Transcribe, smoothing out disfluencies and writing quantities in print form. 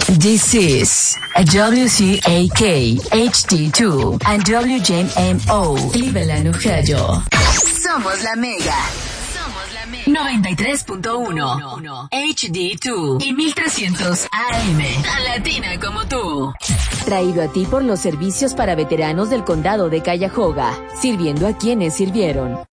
This is WCAK HD2 and WJMO Cleveland, Ohio. Somos la Mega. 93.1 HD2 y 1300 AM. Tan latina como tú. Traído a ti por los servicios para veteranos del condado de Cuyahoga, sirviendo a quienes sirvieron.